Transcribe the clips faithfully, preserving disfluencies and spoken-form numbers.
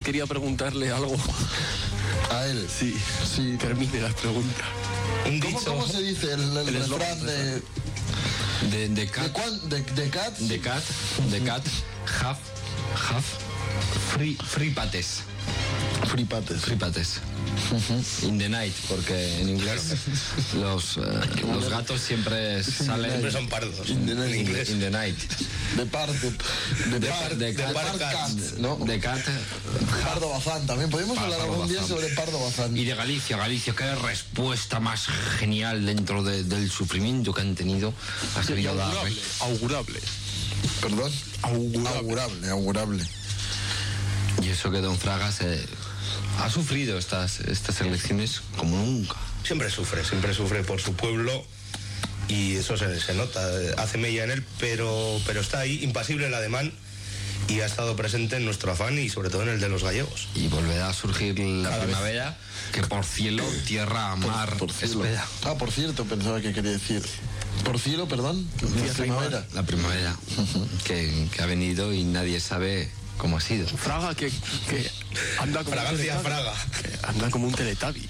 quería preguntarle algo. A él. Sí, sí, termine la pregunta. Un ¿Cómo, ¿Cómo se dice el, el, el refrán de... De, de cat. ¿De, cuál, de, de cat? De cat. De cat. Have. Have. Free, free pates. Free pates. Free pates. Uh-huh. In the night, porque en inglés los, uh, los gatos siempre salen... Siempre son pardos. In the night. En inglés. In the night. De par, de, de, de, par, de, de, de par cat, cat, ¿no? De cat. Pardo Bazán, también podemos Pardo hablar algún Bazán. día sobre Pardo Bazán. Y de Galicia, Galicia, qué respuesta más genial dentro de, del sufrimiento que han tenido. Ha querido darle. Augurable. Perdón. Augurable. Augurable, augurable. Y eso que Don Fraga se ha sufrido estas, estas elecciones como nunca. Siempre sufre, siempre sufre por su pueblo y eso se, se nota, hace mella en él, pero, pero está ahí, impasible el ademán, y ha estado presente en nuestro afán y sobre todo en el de los gallegos. Y volverá a surgir la Cada primavera, vez. Que por cielo, tierra, mar, por, por cielo. espera. Ah, por cierto, pensaba que quería decir. Por cielo, perdón. La primavera. La primavera, uh-huh. que, que ha venido y nadie sabe cómo ha sido. Fraga que, que anda como Fragancia un Fraga. Que anda como un teletabi.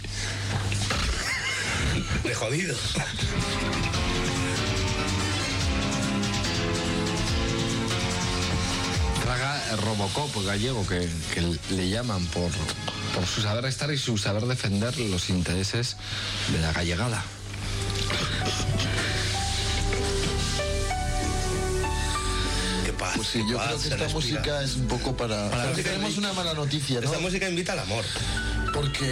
De jodido. Fraga Robocop gallego, que, que le llaman por, por su saber estar y su saber defender los intereses de la gallegada. Paz, pues sí, yo paz, creo que esta respira. música es un poco para... para para que tenemos una mala noticia, ¿no? Esta música invita al amor. Porque